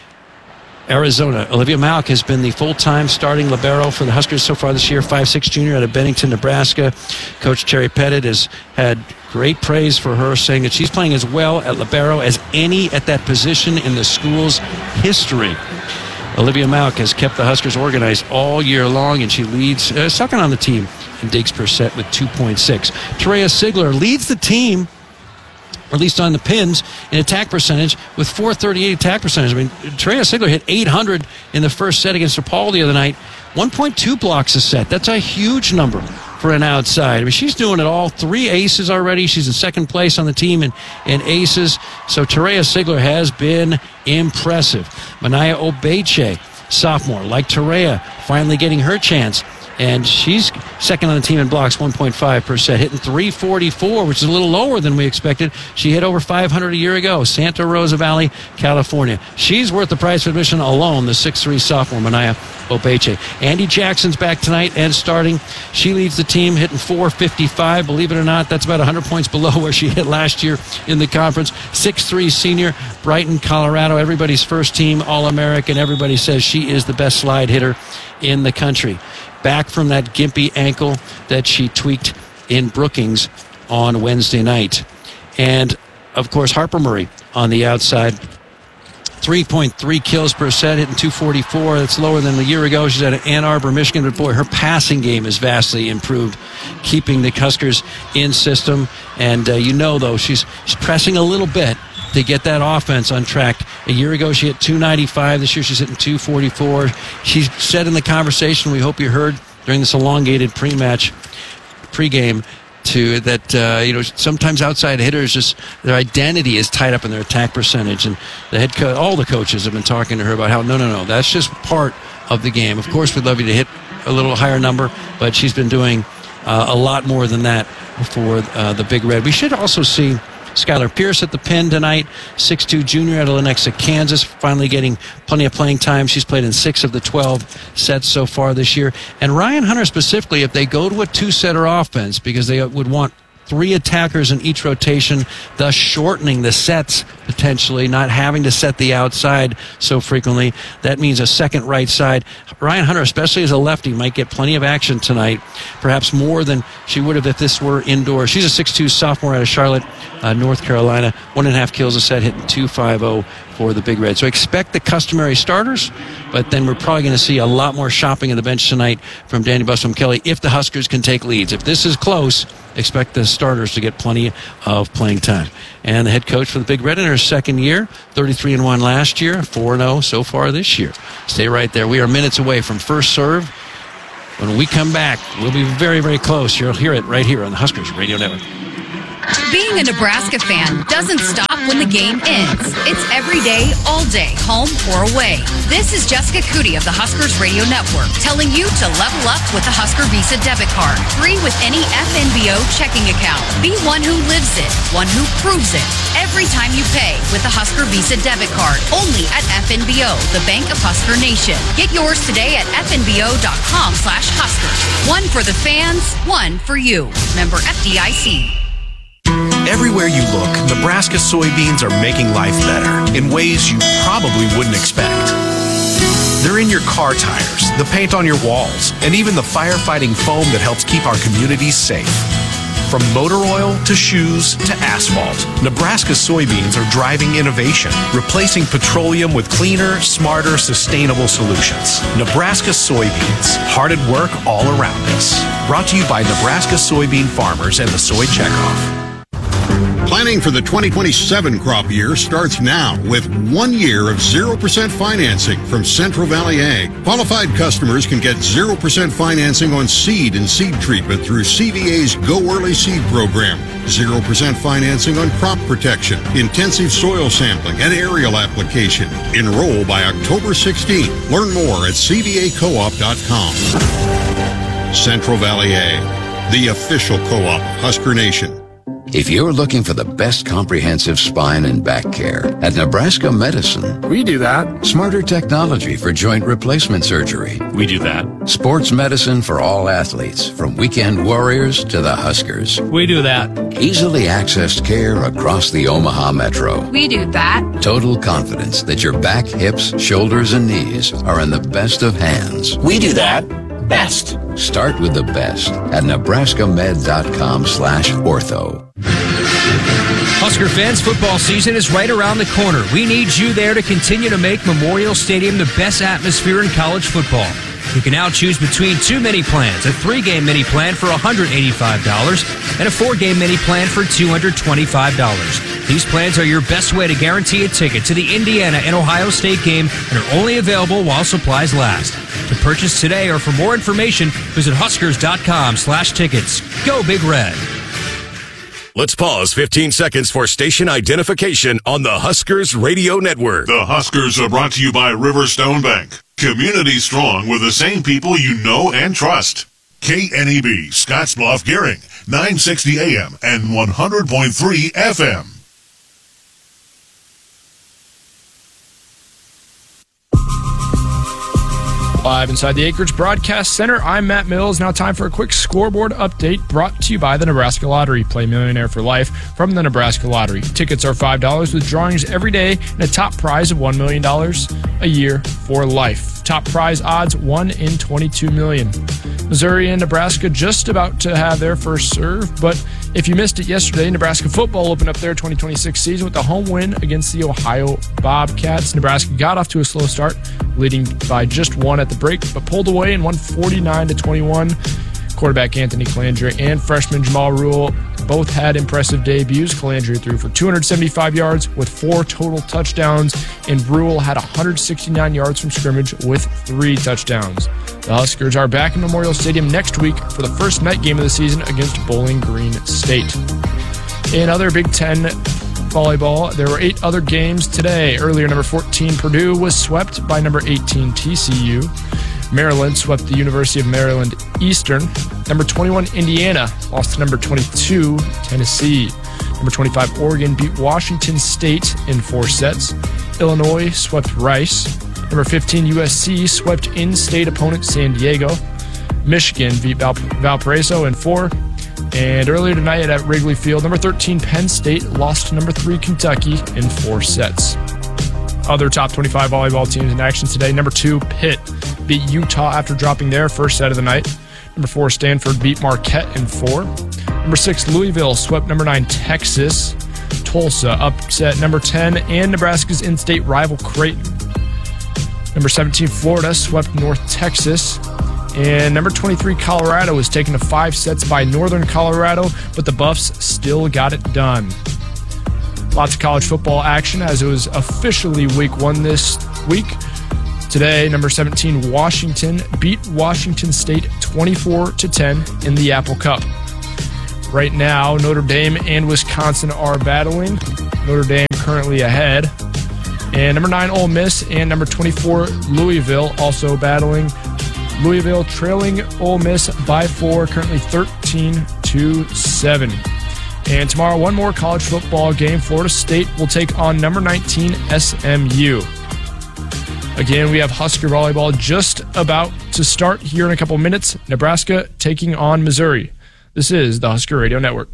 Arizona. Olivia Malk has been the full-time starting libero for the Huskers so far this year. 5'6 junior out of Bennington, Nebraska. Coach Terry Pettit has had great praise for her, saying that she's playing as well at libero as any at that position in the school's history. Olivia Malk has kept the Huskers organized all year long, and she leads second on the team in digs per set with 2.6. Terea Sigler leads the team, or at least on the pins, in attack percentage with .438 attack percentage. I mean, Terea Sigler hit 800 in the first set against DePaul the other night. 1.2 blocks a set. That's a huge number for an outside. I mean, she's doing it all. 3 aces already. She's in second place on the team in aces. So Terea Sigler has been impressive. Manaya Obeche, sophomore, like Terea, finally getting her chance. And she's second on the team in blocks, 1.5 per set, hitting .344, which is a little lower than we expected. She hit over 500 a year ago, Santa Rosa Valley, California. She's worth the price of admission alone, the 6'3 sophomore, Manaya Obeche. Andy Jackson's back tonight and starting. She leads the team, hitting .455. Believe it or not, that's about 100 points below where she hit last year in the conference. 6'3 senior, Brighton, Colorado. Everybody's first team All-American. Everybody says she is the best slide hitter in the country. Back from that gimpy ankle that she tweaked in Brookings on Wednesday night. And, of course, Harper Murray on the outside. 3.3 kills per set, hitting .244. That's lower than a year ago. She's out of Ann Arbor, Michigan. But, boy, her passing game is vastly improved, keeping the Huskers in system. And, though, she's pressing a little bit to get that offense on track. A year ago, she hit .295. This year, she's hitting .244. She said in the conversation we hope you heard during this elongated pregame, that sometimes outside hitters just their identity is tied up in their attack percentage, and the head coach, all the coaches have been talking to her about how no, that's just part of the game. Of course, we'd love you to hit a little higher number, but she's been doing a lot more than that for the Big Red. We should also see Skylar Pierce at the pin tonight, 6'2 junior out of Lenexa, Kansas, finally getting plenty of playing time. She's played in 6 of the 12 sets so far this year. And Ryan Hunter specifically, if they go to a 2-setter offense, because they would want 3 attackers in each rotation, thus shortening the sets potentially, not having to set the outside so frequently. That means a second right side. Ryan Hunter, especially as a lefty, might get plenty of action tonight, perhaps more than she would have if this were indoors. She's a 6'2 sophomore out of Charlotte, North Carolina. 1.5 kills a set, hitting .250 for the Big Red. So expect the customary starters, but then we're probably going to see a lot more shopping in the bench tonight from Danny Bussom-Kelly if the Huskers can take leads. If this is close, expect the starters to get plenty of playing time. And the head coach for the Big Red in her second year, 33-1 last year, 4-0 so far this year. Stay right there. We are minutes away from first serve. When we come back, we'll be very, very close. You'll hear it right here on the Huskers Radio Network. Being a Nebraska fan doesn't stop when the game ends. It's every day, all day, home or away. This is Jessica Cootie of the Huskers Radio Network telling you to level up with the Husker Visa debit card. Free with any FNBO checking account. Be one who lives it, one who proves it. Every time you pay with the Husker Visa debit card. Only at FNBO, the Bank of Husker Nation. Get yours today at fnbo.com/Huskers. One for the fans, one for you. Member FDIC. Everywhere you look, Nebraska soybeans are making life better in ways you probably wouldn't expect. They're in your car tires, the paint on your walls, and even the firefighting foam that helps keep our communities safe. From motor oil to shoes to asphalt, Nebraska soybeans are driving innovation, replacing petroleum with cleaner, smarter, sustainable solutions. Nebraska soybeans, hard at work all around us. Brought to you by Nebraska soybean farmers and the Soy Checkoff. Planning for the 2027 crop year starts now with 1 year of 0% financing from Central Valley Ag. Qualified customers can get 0% financing on seed and seed treatment through CVA's Go Early Seed program. 0% financing on crop protection, intensive soil sampling, and aerial application. Enroll by October 16th. Learn more at cvacoop.com. Central Valley Ag, the official co-op of Husker Nation. If you're looking for the best comprehensive spine and back care, at Nebraska Medicine, we do that. Smarter technology for joint replacement surgery. We do that. Sports medicine for all athletes, from weekend warriors to the Huskers. We do that. Easily accessed care across the Omaha Metro. We do that. Total confidence that your back, hips, shoulders, and knees are in the best of hands. We do that. Best. Start with the best at nebraskamed.com/ortho. Husker fans, football season is right around the corner. We need you there to continue to make Memorial Stadium the best atmosphere in college football. You can now choose between 2 mini plans, a 3-game mini plan for $185 and a 4-game mini plan for $225. These plans are your best way to guarantee a ticket to the Indiana and Ohio State game and are only available while supplies last. To purchase today or for more information, visit huskers.com/tickets. Go Big Red. Let's pause 15 seconds for station identification on the Huskers Radio Network. The Huskers are brought to you by Riverstone Bank. Community strong with the same people you know and trust. KNEB, Scottsbluff, Gearing, 960 AM and 100.3 FM. Live inside the Acreage Broadcast Center, I'm Matt Mills. Now time for a quick scoreboard update brought to you by the Nebraska Lottery. Play Millionaire for Life from the Nebraska Lottery. Tickets are $5 with drawings every day and a top prize of $1 million a year for life. Top prize odds 1 in 22 million. Missouri and Nebraska just about to have their first serve, but if you missed it yesterday, Nebraska football opened up their 2026 season with a home win against the Ohio Bobcats. Nebraska got off to a slow start, leading by just 1 at the break, but pulled away and won 49-21. Quarterback Anthony Calandria and freshman Jamal Rule both had impressive debuts. Calandria threw for 275 yards with 4 total touchdowns, and Rule had 169 yards from scrimmage with 3 touchdowns. The Huskers are back in Memorial Stadium next week for the first night game of the season against Bowling Green State. In other Big Ten volleyball, there were 8 other games today. Earlier, number 14 Purdue was swept by number 18 TCU. Maryland swept the University of Maryland Eastern. Number 21 Indiana lost to number 22 Tennessee. Number 25 Oregon beat Washington State in 4 sets. Illinois swept Rice. Number 15 USC swept in-state opponent San Diego. Michigan beat Valparaiso in 4. And earlier tonight at Wrigley Field, number 13 Penn State lost to number 3 Kentucky in 4 sets. Other top 25 volleyball teams in action today. Number 2 Pitt beat Utah after dropping their first set of the night. Number 4 Stanford beat Marquette in 4. Number 6 Louisville swept number 9 Texas. Tulsa upset number 10 and Nebraska's in-state rival Creighton. Number 17 Florida swept North Texas. And number 23, Colorado, was taken to 5 sets by Northern Colorado, but the Buffs still got it done. Lots of college football action as it was officially week 1 this week. Today, number 17, Washington beat Washington State 24-10 in the Apple Cup. Right now, Notre Dame and Wisconsin are battling. Notre Dame currently ahead. And number 9, Ole Miss, and number 24, Louisville, also battling. Louisville trailing Ole Miss by 4, currently 13-7. And tomorrow, one more college football game. Florida State will take on number 19 SMU. Again, we have Husker volleyball just about to start here in a couple minutes. Nebraska taking on Missouri. This is the Husker Radio Network.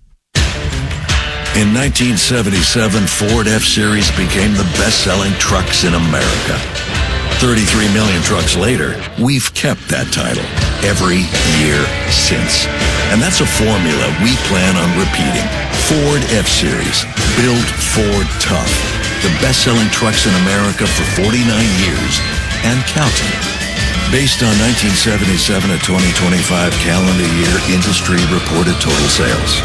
In 1977, Ford F-Series became the best-selling trucks in America. 33 million trucks later, we've kept that title every year since. And that's a formula we plan on repeating. Ford F-Series, built Ford tough. The best-selling trucks in America for 49 years and counting. Based on 1977 to 2025 calendar year industry reported total sales.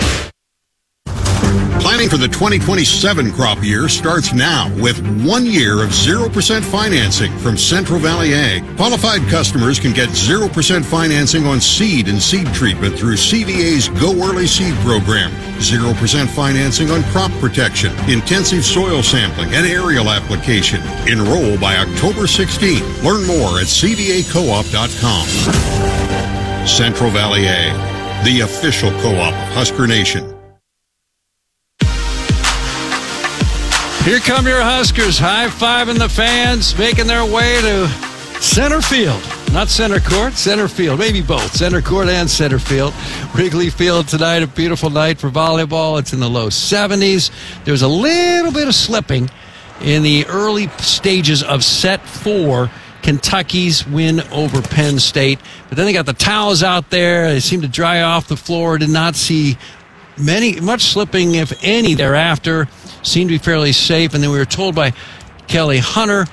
Planning for the 2027 crop year starts now with 1 year of 0% financing from Central Valley Ag. Qualified customers can get 0% financing on seed and seed treatment through CVA's Go Early Seed program. 0% financing on crop protection, intensive soil sampling, and aerial application. Enroll by October 16th. Learn more at cvacoop.com. Central Valley Ag, the official co-op of Husker Nation. Here come your Huskers, high-fiving the fans, making their way to center field. Not center court, center field. Maybe both, center court and center field. Wrigley Field tonight, a beautiful night for volleyball. It's in the low 70s. There's a little bit of slipping in the early stages of set 4, Kentucky's win over Penn State. But then they got the towels out there. They seemed to dry off the floor. Did not see much slipping, if any, thereafter. Seemed to be fairly safe. And then we were told by Kelly Hunter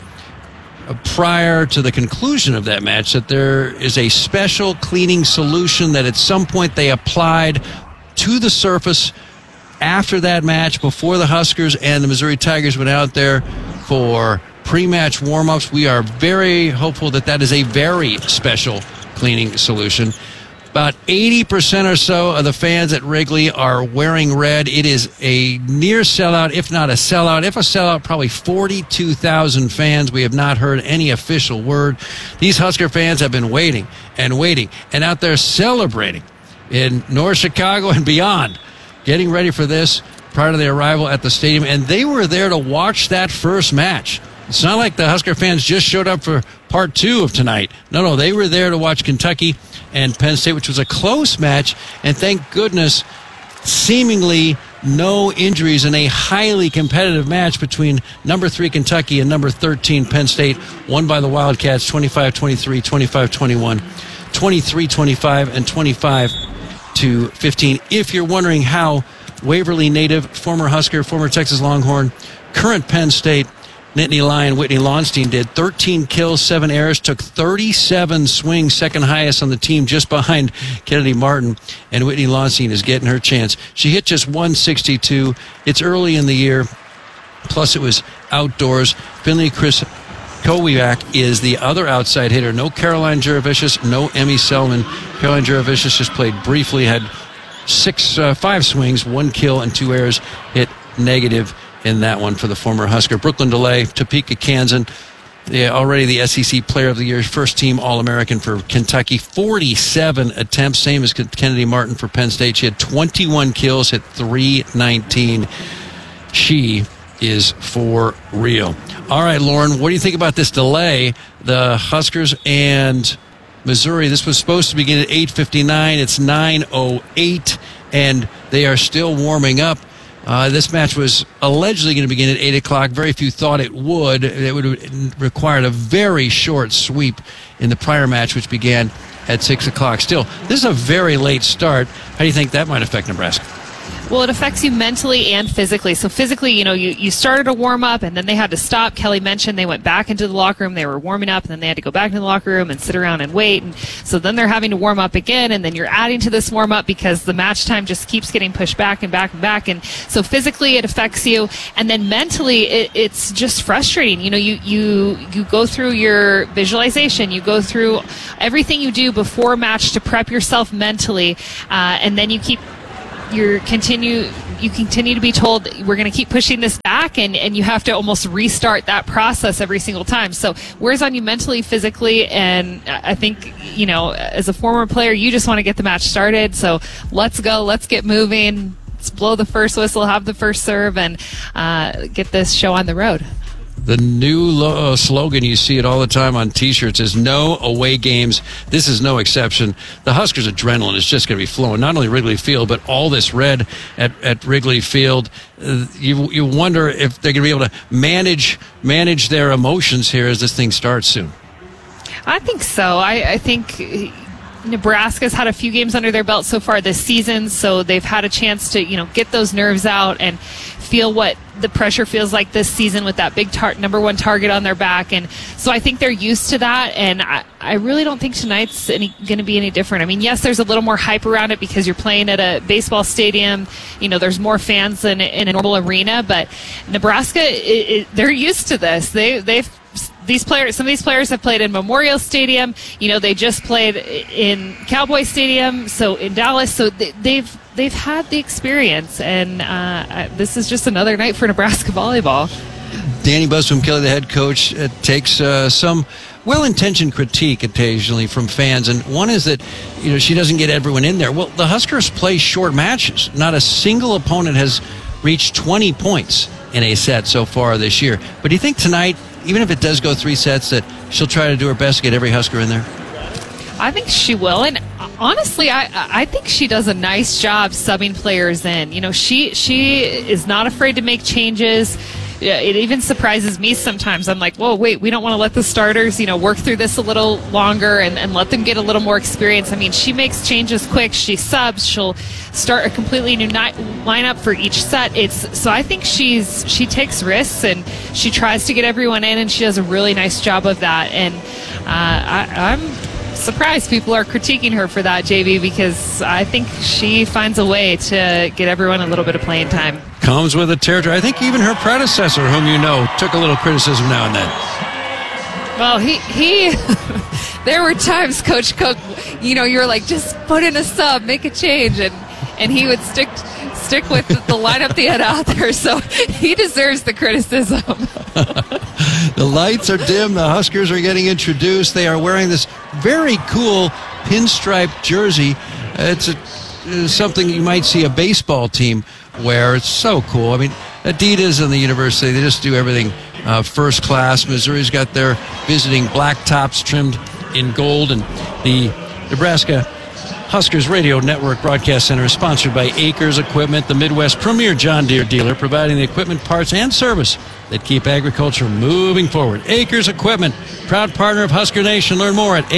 prior to the conclusion of that match that there is a special cleaning solution that at some point they applied to the surface after that match, before the Huskers and the Missouri Tigers went out there for pre-match warm-ups. We are very hopeful that that is a very special cleaning solution. About 80% or so of the fans at Wrigley are wearing red. It is a near sellout, if not a sellout. If a sellout, probably 42,000 fans. We have not heard any official word. These Husker fans have been waiting and out there celebrating in North Chicago and beyond, getting ready for this prior to their arrival at the stadium. And they were there to watch that first match. It's not like the Husker fans just showed up for part 2 of tonight. No, they were there to watch Kentucky and Penn State, which was a close match, and thank goodness, seemingly no injuries in a highly competitive match between number 3 Kentucky and number 13 Penn State, won by the Wildcats 25-23, 25-21, 23-25, and 25-15. If you're wondering how Waverly native, former Husker, former Texas Longhorn, current Penn State Nittany Lion Whitney Lonstein did, 13 kills, 7 errors, took 37 swings, second highest on the team, just behind Kennedy Martin. And Whitney Lonstein is getting her chance. She hit just 162. It's early in the year, plus it was outdoors. Finley Chris Kowiak is the other outside hitter. No Caroline Juravicius, no Emmy Selman. Caroline Juravicius just played briefly, had 5 swings, 1 kill, and 2 errors, hit negative in that one for the former Husker. Brooklyn DeLay, Topeka Kansan, already the SEC Player of the Year, first team All-American for Kentucky. 47 attempts, same as Kennedy Martin for Penn State. She had 21 kills, hit 319. She is for real. All right, Lauren, what do you think about this delay? The Huskers and Missouri. This was supposed to begin at 8:59. It's 9:08, and they are still warming up. This match was allegedly going to begin at 8 o'clock. Very few thought it would. It would have required a very short sweep in the prior match, which began at 6 o'clock. Still, this is a very late start. How do you think that might affect Nebraska? Well, it affects you mentally and physically. So physically, you started a warm-up, and then they had to stop. Kelly mentioned they went back into the locker room. They were warming up, and then they had to go back into the locker room and sit around and wait. And so then they're having to warm up again, and then you're adding to this warm-up because the match time just keeps getting pushed back and back and back. And so physically it affects you, and then mentally it's just frustrating. You go through your visualization. You go through everything you do before a match to prep yourself mentally, and then you continue to be told we're going to keep pushing this back, and you have to almost restart that process every single time. So wears on you mentally, physically, and I think, as a former player, you just want to get the match started. So let's go, let's get moving, let's blow the first whistle, have the first serve, and get this show on the road. The new slogan, you see it all the time on T-shirts, is no away games. This is no exception. The Huskers' adrenaline is just going to be flowing, not only Wrigley Field, but all this red at Wrigley Field. You wonder if they're going to be able to manage their emotions here as this thing starts soon. I think so. I think Nebraska's had a few games under their belt so far this season, so they've had a chance to get those nerves out and feel what the pressure feels like this season with that big number one target on their back. And so I think they're used to that, and I really don't think tonight's going to be any different. I mean, yes, there's a little more hype around it because you're playing at a baseball stadium. There's more fans than in a normal arena, but Nebraska, they're used to this. Some of these players have played in Memorial Stadium. They just played in Cowboy Stadium, so in Dallas. So they've had the experience, and this is just another night for Nebraska volleyball. Danny Busboom Kelly, the head coach, takes some well-intentioned critique occasionally from fans, and one is that she doesn't get everyone in there. Well, the Huskers play short matches. Not a single opponent has reached 20 points in a set so far this year. But do you think tonight, even if it does go 3 sets, that she'll try to do her best to get every Husker in there? I think she will, and honestly, I think she does a nice job subbing players in. She is not afraid to make changes. It even surprises me sometimes. I'm like, whoa, wait, we don't want to let the starters, work through this a little longer and let them get a little more experience. I mean, she makes changes quick. She subs. She'll start a completely new lineup for each set. So I think she takes risks, and she tries to get everyone in, and she does a really nice job of that. And I'm surprised people are critiquing her for that, JV, because I think she finds a way to get everyone a little bit of playing time. Comes with a territory. I think even her predecessor, whom took a little criticism now and then. Well, he there were times, Coach Cook, you're like, just put in a sub, make a change, and he would stick with the lineup they had out there, so he deserves the criticism. The lights are dim. The Huskers are getting introduced. They are wearing this very cool pinstripe jersey. It's something you might see a baseball team wear. It's so cool. I mean, Adidas and the university, they just do everything first class. Missouri's got their visiting black tops trimmed in gold, and the Nebraska Huskers Radio Network Broadcast Center is sponsored by Acres Equipment, the Midwest premier John Deere dealer, providing the equipment, parts, and service that keep agriculture moving forward. Acres Equipment, proud partner of Husker Nation. Learn more at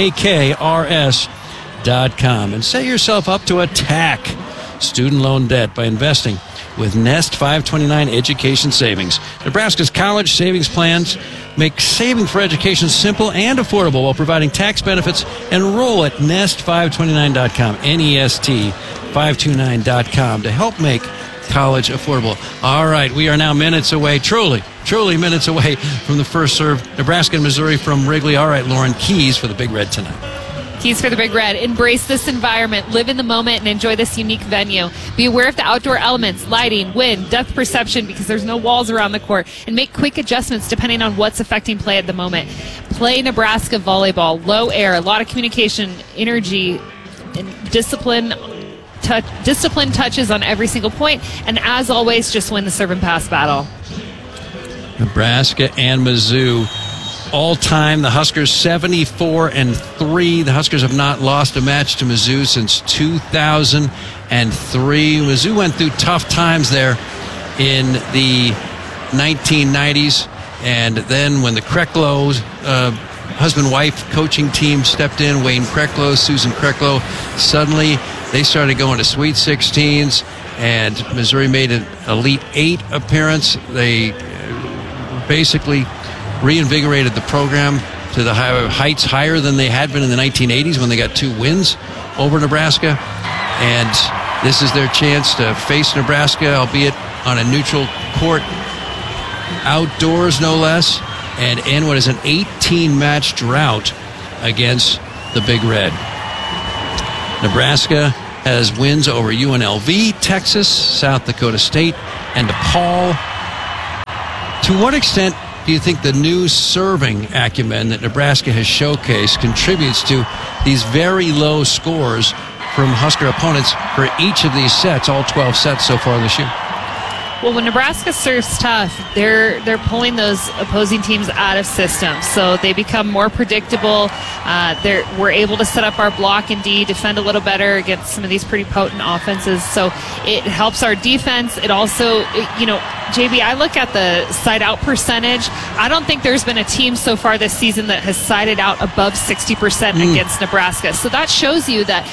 akrs.com. And set yourself up to attack student loan debt by investing with Nest 529 Education Savings. Nebraska's college savings plans make saving for education simple and affordable while providing tax benefits. Enroll at nest529.com, NEST529.com, to help make college affordable. All right, we are now minutes away, truly minutes away from the first serve. Nebraska and Missouri from Wrigley. All right, Lauren, keys for the Big Red tonight. Keys for the Big Red. Embrace this environment, live in the moment, and enjoy this unique venue. Be aware of the outdoor elements, lighting, wind, depth perception, because there's no walls around the court, and make quick adjustments depending on what's affecting play at the moment. Play Nebraska volleyball, low air, a lot of communication, energy, and discipline touches on every single point, and as always, just win the serve and pass battle. Nebraska and Mizzou all-time. The Huskers 74-3. The Huskers have not lost a match to Mizzou since 2003. Mizzou went through tough times there in the 1990s, and then when the Kreklow husband-wife coaching team stepped in, Wayne Kreklow, Susan Kreklow, suddenly they started going to Sweet 16s, and Missouri made an Elite 8 appearance. They basically reinvigorated the program to the heights higher than they had been in the 1980s when they got 2 wins over Nebraska. And this is their chance to face Nebraska, albeit on a neutral court, outdoors no less, and end what is an 18-match drought against the Big Red. Nebraska has wins over UNLV, Texas, South Dakota State, and DePaul. To what extent do you think the new serving acumen that Nebraska has showcased contributes to these very low scores from Husker opponents for each of these sets, all 12 sets so far this year? Well, when Nebraska serves tough, they're pulling those opposing teams out of systems, so they become more predictable. We're able to set up our block and D, defend a little better against some of these pretty potent offenses. So it helps our defense. It also, JB, I look at the side-out percentage. I don't think there's been a team so far this season that has sided out above 60% against Nebraska. So that shows you that,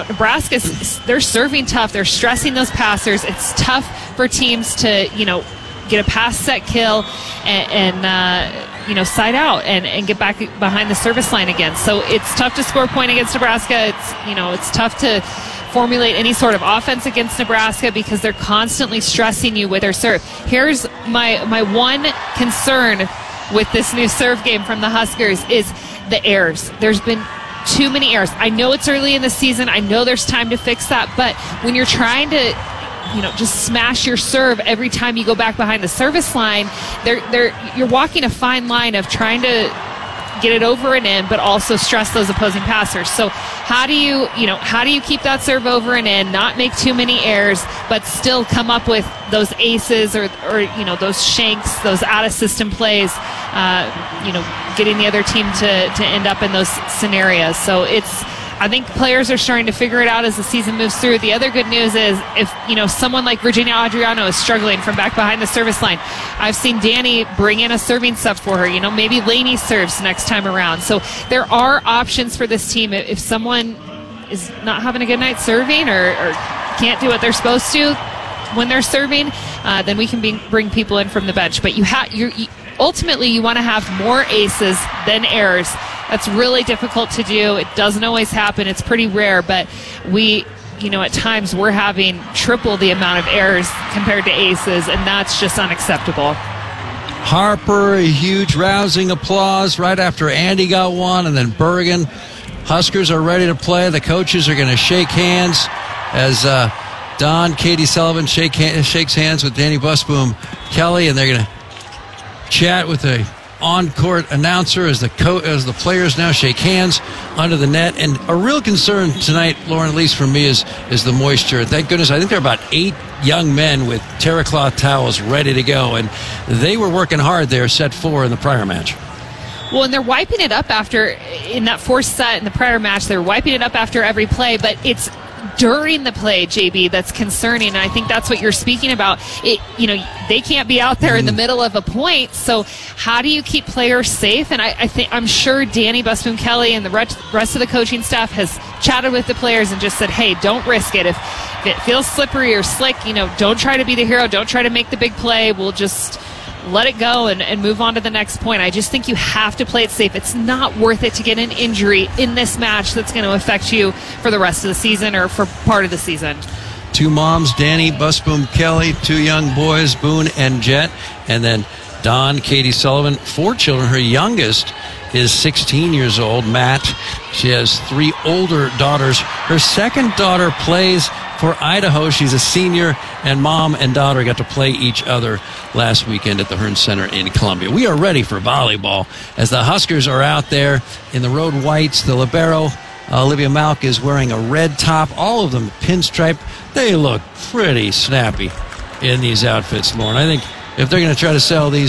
they're serving tough. They're stressing those passers. It's tough for teams to, get a pass set kill and side out and get back behind the service line again. So it's tough to score a point against Nebraska. It's tough to formulate any sort of offense against Nebraska because they're constantly stressing you with their serve. Here's my one concern with this new serve game from the Huskers is the errors. There's been too many errors. I know it's early in the season. I know there's time to fix that. But when you're trying to just smash your serve every time you go back behind the service line, you're walking a fine line of trying to get it over and in, but also stress those opposing passers. So how do you keep that serve over and in, not make too many errors, but still come up with those aces or those shanks, those out of system plays, getting the other team to end up in those scenarios. So I think players are starting to figure it out as the season moves through. The other good news is if, someone like Virginia Adriano is struggling from back behind the service line, I've seen Danny bring in a serving sub for her. Maybe Laney serves next time around. So there are options for this team. If someone is not having a good night serving or can't do what they're supposed to when they're serving, then we can bring people in from the bench. But ultimately you want to have more aces than errors. That's really difficult to do. It doesn't always happen. It's pretty rare, but at times we're having triple the amount of errors compared to aces, and that's just unacceptable. Harper, a huge rousing applause right after Andy got one, and then Bergen. Huskers are ready to play. The coaches are going to shake hands as Don, Katie Sullivan shakes hands with Danny Busboom Kelly, and they're going to chat with the on-court announcer as the players now shake hands under the net. And a real concern tonight, Lauren, at least for me, is the moisture. Thank goodness, I think there are about 8 young men with terra cloth towels ready to go, and they were working hard there, set 4 in the prior match. Well, and they're wiping it up in that fourth set in the prior match. They're wiping it up after every play, but it's during the play, JB, that's concerning, and I think that's what you're speaking about. They can't be out there in the middle of a point, so how do you keep players safe? And I'm sure Danny Busboom Kelly and the rest of the coaching staff has chatted with the players and just said, hey, don't risk it. If it feels slippery or slick, don't try to be the hero, don't try to make the big play. We'll just let it go and move on to the next point. I just think you have to play it safe. It's not worth it to get an injury in this match that's going to affect you for the rest of the season or for part of the season. 2 moms, Danny Busboom Kelly, 2 young boys, Boone and Jet, and then Don, Katie Sullivan, 4 children. Her youngest is 16 years old, Matt. She has 3 older daughters. Her second daughter plays for Idaho. She's a senior, and mom and daughter got to play each other last weekend at the Hearn Center in Columbia. We are ready for volleyball as the Huskers are out there in the road whites. The libero, Olivia Malk, is wearing a red top. All of them pinstripe. They look pretty snappy in these outfits, Lauren. I think if they're going to try to sell these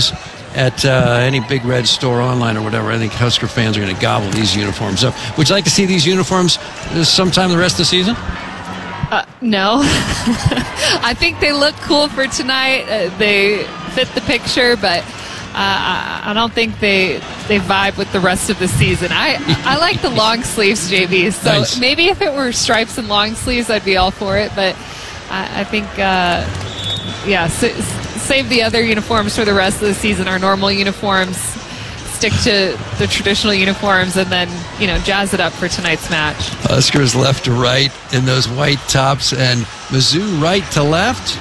at any Big Red store online or whatever. I think Husker fans are going to gobble these uniforms up. Would you like to see these uniforms sometime the rest of the season? No. I think they look cool for tonight. They fit the picture, but I don't think they vibe with the rest of the season. I like the long sleeves, JB. So nice. Maybe if it were stripes and long sleeves, I'd be all for it. But I think, save the other uniforms for the rest of the season. Our normal uniforms, stick to the traditional uniforms, and then jazz it up for tonight's match. Huskers left to right in those white tops, and Mizzou right to left.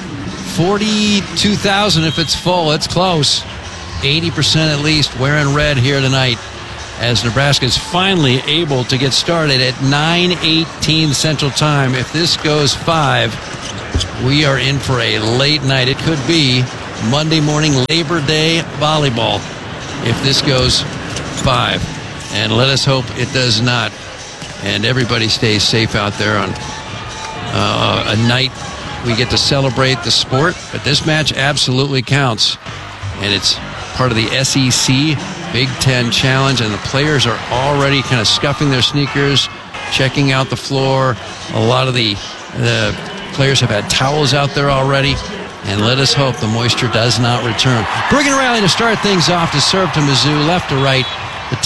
42,000 if it's full. It's close. 80% at least wearing red here tonight, as Nebraska is finally able to get started at 9:18 Central Time. If this goes 5, we are in for a late night. It could be Monday morning Labor Day volleyball if this goes 5. And let us hope it does not. And everybody stays safe out there on a night we get to celebrate the sport. But this match absolutely counts. And it's part of the SEC Big Ten Challenge. And the players are already kind of scuffing their sneakers, checking out the floor. A lot of the players have had towels out there already. And let us hope the moisture does not return. Bergen Riley to start things off, to serve to Mizzou, left to right.